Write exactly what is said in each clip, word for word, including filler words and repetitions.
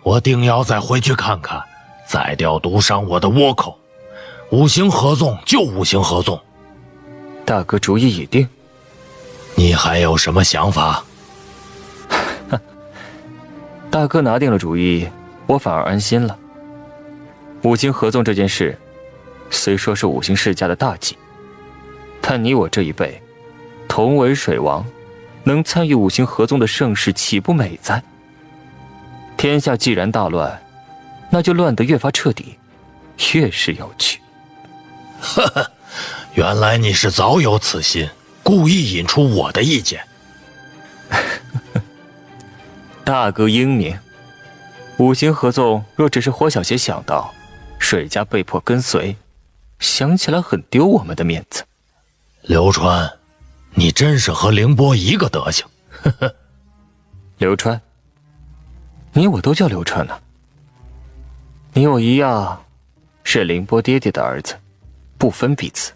我定要再回去看看，再调毒伤我的倭寇。五行合纵就五行合纵。 大哥主意已定， 你还有什么想法？ 大哥拿定了主意，我反而安心了。五行合纵这件事，虽说是五行世家的大忌，但你我这一辈同为水王，能参与五行合纵的盛世，岂不美哉？天下既然大乱，那就乱得越发彻底，越是有趣。 呵呵，原来你是早有此心，故意引出我的意见。 大哥英明，五行合纵若只是火小邪想到，水家被迫跟随，想起来很丢我们的面子。 流川，你真是和凌波一个德行。呵呵。 流川，你我都叫流川呢。你我一样，是凌波爹爹的儿子，不分彼此。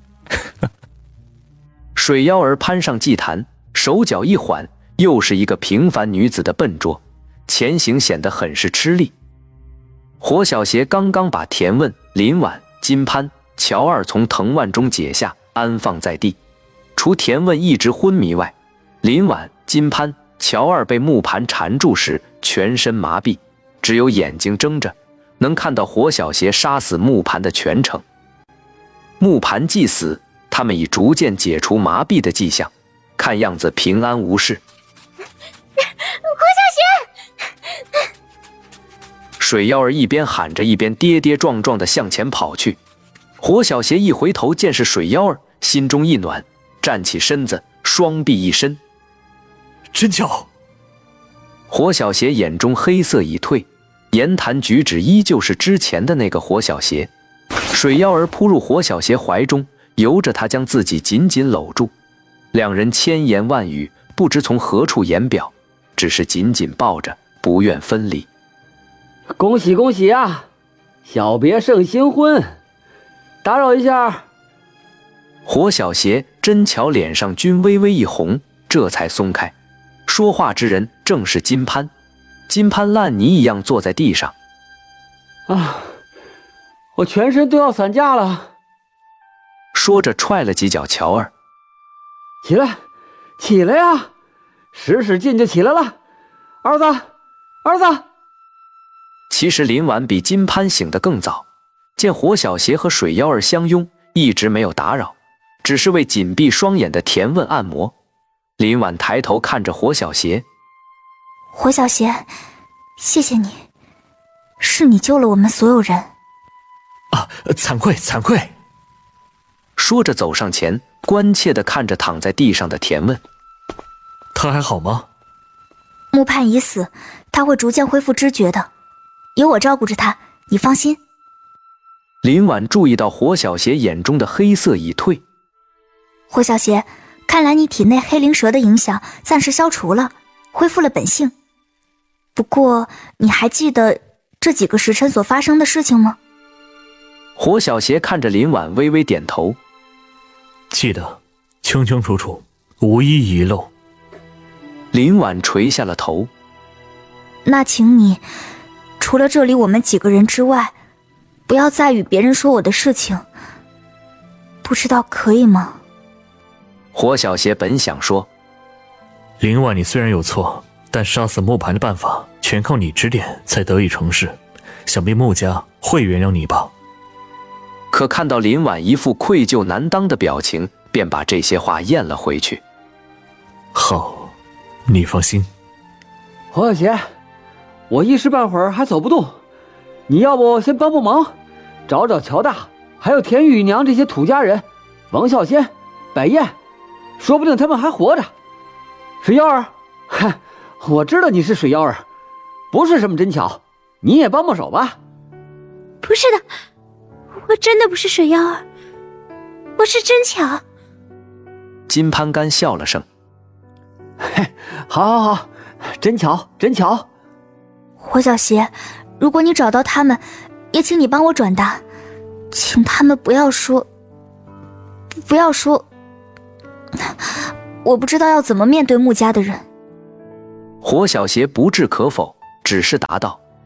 水妖儿攀上祭坛，手脚一缓，又是一个平凡女子的笨拙，前行显得很是吃力。火小邪刚刚把田问、林婉、金攀、乔二从藤蔓中解下，安放在地。除田问一直昏迷外，林婉、金攀、乔二被木盘缠住时全身麻痹，只有眼睛睁着，能看到火小邪杀死木盘的全程。木盘既死，他们已逐渐解除麻痹的迹象，看样子平安无事。 火小邪！ 水妖儿一边喊着，一边跌跌撞撞地向前跑去。火小邪一回头，见是水妖儿，心中一暖，站起身子，双臂一伸。 真巧！ 火小邪眼中黑色已退，言谈举止依旧是之前的那个火小邪。水妖儿扑入火小邪怀中，由着他将自己紧紧搂住。两人千言万语，不知从何处言表，只是紧紧抱着，不愿分离。 恭喜恭喜啊！小别胜新婚，打扰一下。 火小邪真巧脸上均微微一红，这才松开。说话之人正是金攀。金攀烂泥一样坐在地上。 啊，我全身都要散架了。 说着踹了几脚乔儿。 起来，起来呀！使使劲就起来了。儿子，儿子。 其实林婉比金攀醒得更早，见火小邪和水妖儿相拥，一直没有打扰，只是为紧闭双眼的田问按摩。林婉抬头看着火小邪。 火小邪，谢谢你，是你救了我们所有人。 啊，惭愧惭愧。 说着走上前，关切地看着躺在地上的田问。 他还好吗？ 木盼已死，他会逐渐恢复知觉的，有我照顾着他，你放心。 林婉注意到火小邪眼中的黑色已退。 火小邪，看来你体内黑灵蛇的影响暂时消除了，恢复了本性。不过你还记得这几个时辰所发生的事情吗？ 火小邪看着林婉微微点头。 记得清清楚楚，无一遗漏。 林婉垂下了头。 那请你除了这里我们几个人之外，不要再与别人说我的事情，不知道可以吗？ 火小邪本想说， 林婉，你虽然有错，但杀死木盘的办法全靠你指点才得以成事，想必穆家会原谅你吧。 可看到林婉一副愧疚难当的表情，便把这些话咽了回去。 好，你放心。 火小邪，我一时半会儿还走不动，你要不先帮帮忙，找找乔大还有田玉娘这些土家人，王孝先、百燕，说不定他们还活着。水妖儿，嗨，我知道你是水妖儿，不是什么真巧，你也帮帮手吧。 不是的，我真的不是水妖儿，我是真巧。 金攀干笑了声， 嘿，好好好，真巧真巧。 火小邪，如果你找到他们，也请你帮我转达，请他们不要说不要说我不知道要怎么面对穆家的人。 火小邪不置可否，只是答道，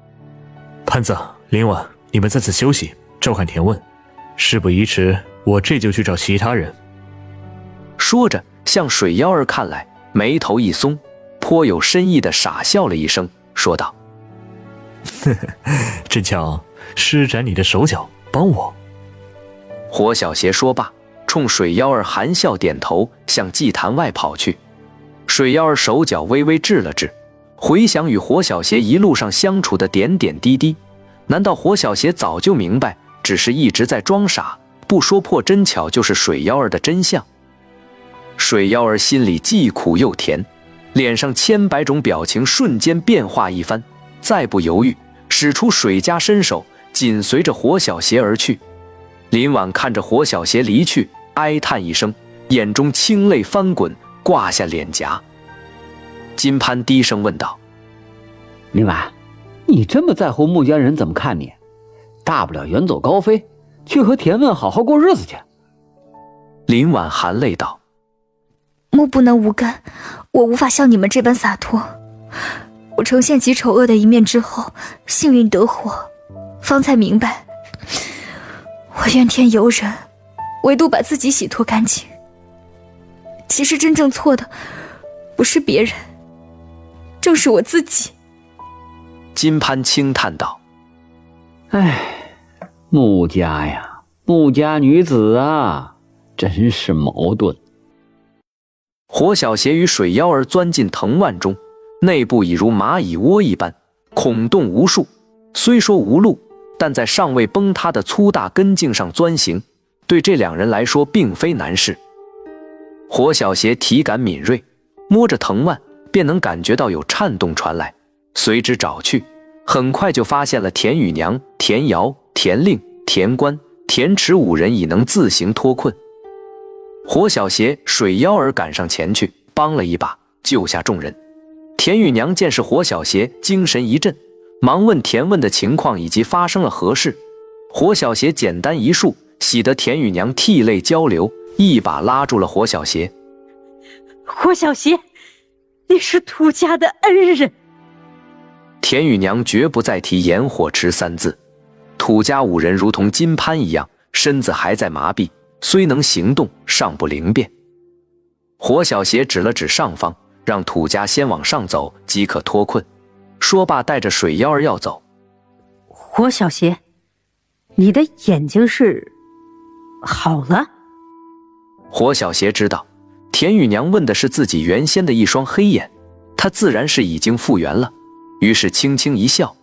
潘子、林婉，你们在此休息，照看田问。事不宜迟，我这就去找其他人。 说着，向水妖儿看来，眉头一松，颇有深意的傻笑了一声，说道：“ 呵呵，真巧，施展你的手脚，帮我。” 火小邪说罢，冲水妖儿含笑点头，向祭坛外跑去。水妖儿手脚微微滞了滞，回想与火小邪一路上相处的点点滴滴，难道火小邪早就明白，只是一直在装傻，不说破真巧就是水妖儿的真相？水妖儿心里既苦又甜，脸上千百种表情瞬间变化一番，再不犹豫，使出水家伸手，紧随着火小邪而去。林婉看着火小邪离去，哀叹一声，眼中清泪翻滚，挂下脸颊。金潘低声问道：“ 林婉，你这么在乎穆家人怎么看你？大不了远走高飞，去和田问好好过日子去。” 林婉含泪道：“ 穆不能无干，我无法像你们这般洒脱。我呈现极丑恶的一面之后，幸运得活，方才明白，我怨天尤人，唯独把自己洗脱干净。其实真正错的不是别人，正是我自己。” 金潘轻叹道：“ 唉，穆家呀，穆家女子啊，真是矛盾。” 火小邪与水妖儿钻进藤蔓中，内部已如蚂蚁窝一般，孔洞无数。虽说无路，但在尚未崩塌的粗大根茎上钻行，对这两人来说并非难事。火小邪体感敏锐，摸着藤蔓便能感觉到有颤动传来，随之找去，很快就发现了田雨娘、田瑶、田令、田官、田池五人已能自行脱困。火小邪、水妖儿赶上前去，帮了一把，救下众人。田雨娘见是火小邪，精神一振，忙问田问的情况以及发生了何事。火小邪简单一述，喜得田雨娘涕泪交流，一把拉住了火小邪：“ 火小邪，你是土家的恩人。” 田雨娘绝不再提炎火池三字。土家五人如同金潘一样，身子还在麻痹，虽能行动，尚不灵便。火小邪指了指上方，让土家先往上走，即可脱困。说罢，带着水妖儿要走。 火小邪，你的眼睛是好了？ 火小邪知道田雨娘问的是自己原先的一双黑眼，他自然是已经复原了，于是轻轻一笑：“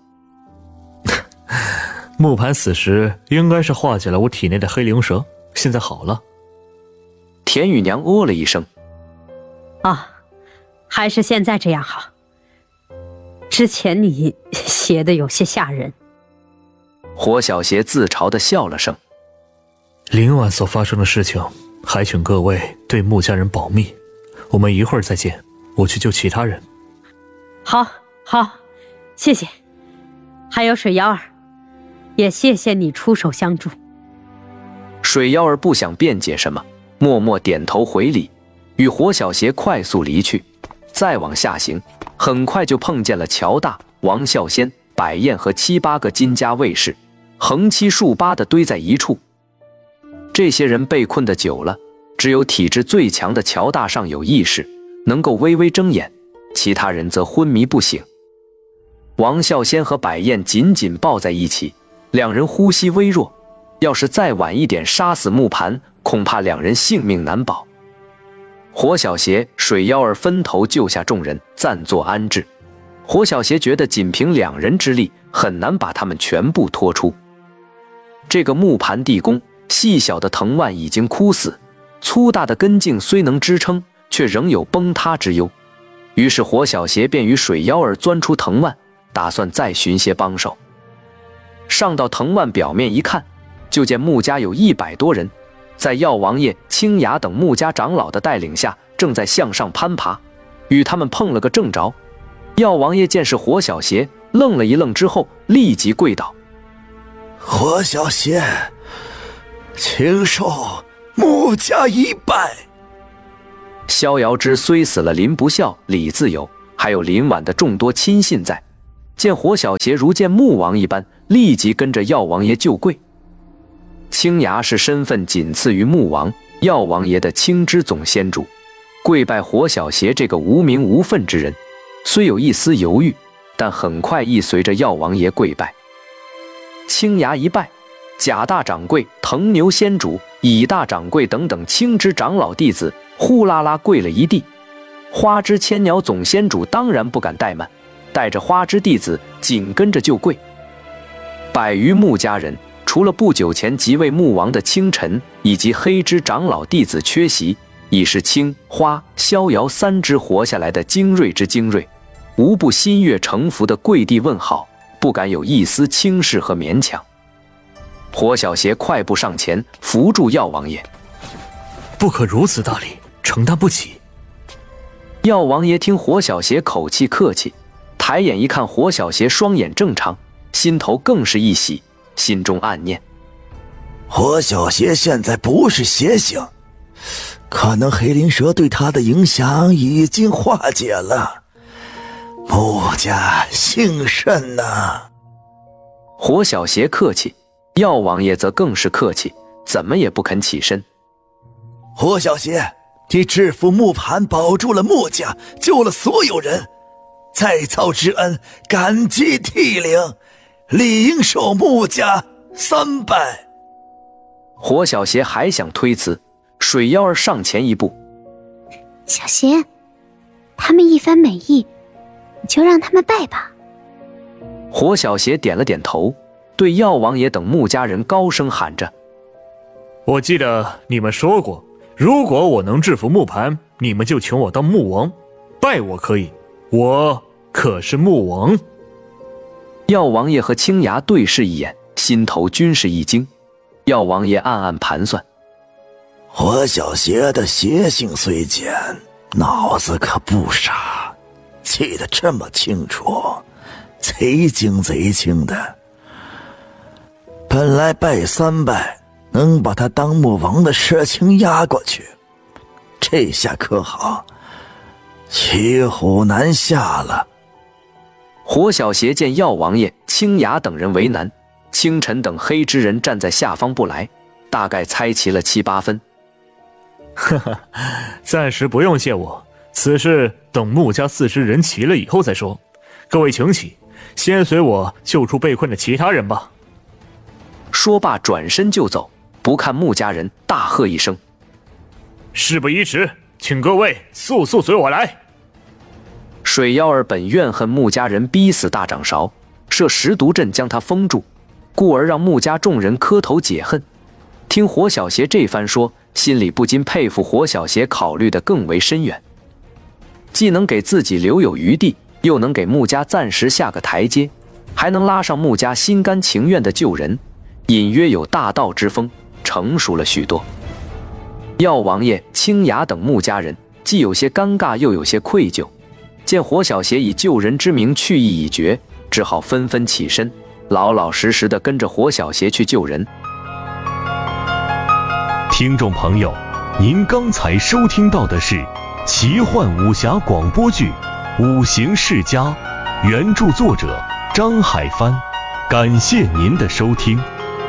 木盘死时应该是化解了我体内的黑灵蛇，现在好了。” 田雨娘哦了一声：“ 啊，还是现在这样好。之前你写的有些吓人。” 火小邪自嘲地笑了声：“ 凌晚所发生的事情，还请各位对穆家人保密。我们一会儿再见，我去救其他人。”“ 好，好，谢谢。还有水妖儿，也谢谢你出手相助。” 水妖儿不想辩解什么，默默点头回礼，与火小邪快速离去。再往下行，很快就碰见了乔大、王孝先、百燕和七八个金家卫士，横七竖八地堆在一处。这些人被困得久了，只有体质最强的乔大尚有意识，能够微微睁眼，其他人则昏迷不醒。王孝先和百燕紧紧抱在一起，两人呼吸微弱，要是再晚一点杀死木盘，恐怕两人性命难保。火小邪、水妖儿分头救下众人，暂作安置。火小邪觉得仅凭两人之力，很难把他们全部拖出。这个木盘地宫，细小的藤蔓已经枯死，粗大的根茎虽能支撑，却仍有崩塌之忧。于是火小邪便与水妖儿钻出藤蔓，打算再寻些帮手。上到藤蔓表面一看，就见穆家有一百多人，在药王爷、青雅等穆家长老的带领下，正在向上攀爬，与他们碰了个正着。药王爷见是火小邪，愣了一愣之后，立即跪倒：“ 火小邪，请受穆家一拜。”逍遥之虽死了林不孝、李自由，还有林婉的众多亲信在， 见火小邪如见穆王一般，立即跟着药王爷就跪。青牙是身份仅次于穆王、药王爷的青之总仙主，跪拜火小邪这个无名无分之人，虽有一丝犹豫，但很快亦随着药王爷跪拜。青牙一拜，贾大掌柜、藤牛仙主、乙大掌柜等等青之长老弟子呼啦啦跪了一地。花之千鸟总仙主当然不敢怠慢，带着花之弟子紧跟着就跪。百余穆家人，除了不久前即位穆王的青尘以及黑之长老弟子缺席，已是青、花、逍遥三只活下来的精锐之精锐，无不心悦诚服的跪地问好，不敢有一丝轻视和勉强。火小邪快步上前扶住药王爷， 不可如此大礼，承担不起。 药王爷听火小邪口气客气，抬眼一看火小邪双眼正常，心头更是一喜，心中暗念： 火小邪现在不是邪性，可能黑灵蛇对他的影响已经化解了。穆家幸甚呐！ 火小邪客气，药王爷则更是客气，怎么也不肯起身。 火小邪，你制服穆盘，保住了穆家，救了所有人，再造之恩，感激涕零，理应受穆家三拜。 火小邪还想推辞，水妖儿上前一步： 小邪，他们一番美意，你就让他们拜吧。 火小邪点了点头，对药王爷等穆家人高声喊着： 我记得你们说过，如果我能制服穆盘，你们就请我当穆王，拜我可以，我可是穆王。 药王爷和青牙对视一眼，心头均是一惊。药王爷暗暗盘算： 火小邪的邪性虽简，脑子可不傻，记得这么清楚，贼精贼轻的。本来拜三拜能把他当穆王的事情压过去，这下可好，骑虎难下了。 火小邪见药王爷、青牙等人为难，清晨等黑之人站在下方不来，大概猜齐了七八分。 哈哈，暂时不用谢我，此事等穆家四十人齐了以后再说。各位请起，先随我救出被困的其他人吧。 说罢转身就走，不看穆家人，大喝一声： 事不宜迟，请各位速速随我来。 水妖儿本怨恨穆家人逼死大掌勺，设十毒阵将他封住，故而让穆家众人磕头解恨。听火小邪这番说，心里不禁佩服火小邪考虑得更为深远，既能给自己留有余地，又能给穆家暂时下个台阶，还能拉上穆家心甘情愿的救人，隐约有大道之风，成熟了许多。药王爷、青牙等穆家人既有些尴尬，又有些愧疚，见火小邪以救人之名去意已决，只好纷纷起身，老老实实地跟着火小邪去救人。 听众朋友，您刚才收听到的是奇幻武侠广播剧《五行世家》，原著作者张海帆，感谢您的收听。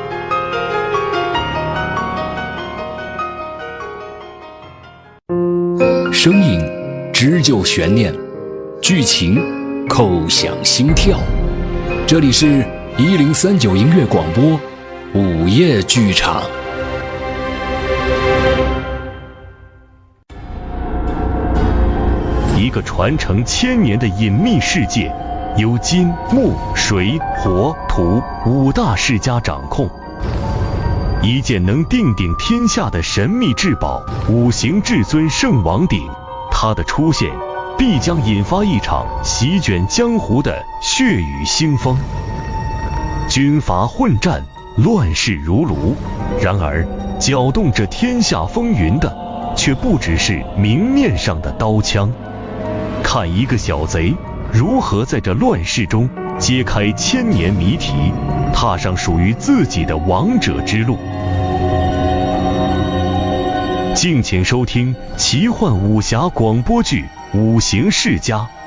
声音织就悬念，剧情扣响心跳。这里是一零三九音乐广播午夜剧场。 一个传承千年的隐秘世界，由金、木、水、火、土五大世家掌控。一件能定鼎天下的神秘至宝——五行至尊圣王鼎，它的出现必将引发一场席卷江湖的血雨腥风。军阀混战，乱世如炉。然而，搅动这天下风云的，却不只是明面上的刀枪。看一个小贼如何在这乱世中揭开千年谜题，踏上属于自己的王者之路。敬请收听奇幻武侠广播剧《五行世家》。